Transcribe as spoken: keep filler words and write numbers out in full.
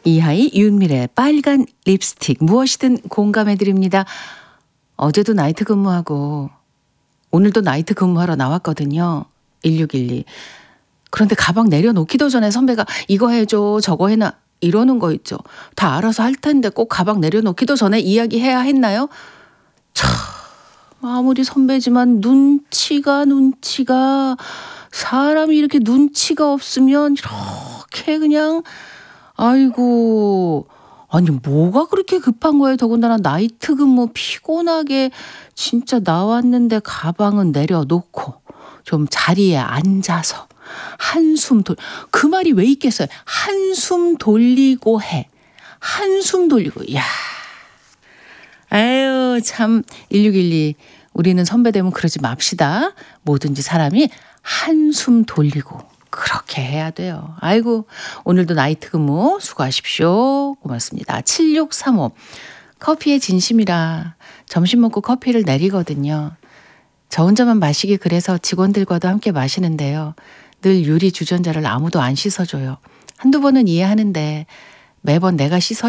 이하이 윤미래 빨간 립스틱 무엇이든 공감해드립니다. 어제도 나이트 근무하고 오늘도 나이트 근무하러 나왔거든요. 일육일이. 그런데 가방 내려놓기도 전에 선배가 이거 해줘 저거 해놔 이러는 거 있죠. 다 알아서 할 텐데 꼭 가방 내려놓기도 전에 이야기해야 했나요? 참 아무리 선배지만 눈치가 눈치가 사람이 이렇게 눈치가 없으면 이렇게 그냥 아이고 아니 뭐가 그렇게 급한 거예요. 더군다나 나이트 근무 피곤하게 진짜 나왔는데 가방은 내려놓고 좀 자리에 앉아서 한숨 돌 그 말이 왜 있겠어요. 한숨 돌리고 해. 한숨 돌리고. 야. 아유 참 일육일이 우리는 선배 되면 그러지 맙시다. 뭐든지 사람이 한숨 돌리고 그렇게 해야 돼요. 아이고 오늘도 나이트 근무 수고하십시오. 고맙습니다. 칠육삼오 커피에 진심이라 점심 먹고 커피를 내리거든요. 저 혼자만 마시기 그래서 직원들과도 함께 마시는데요. 늘 유리 주전자를 아무도 안 씻어줘요. 한두 번은 이해하는데 매번 내가 씻어